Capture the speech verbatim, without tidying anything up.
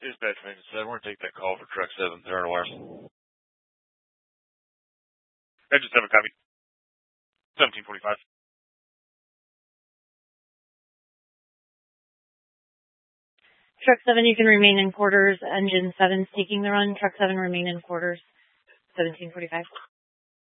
Dispatch maintenance said, we're going to take that call for truck seven. They're unaware. Engine seven, copy. seventeen forty-five. Truck seven, you can remain in quarters. Engine seven's taking the run. Truck seven, remain in quarters. seventeen forty-five.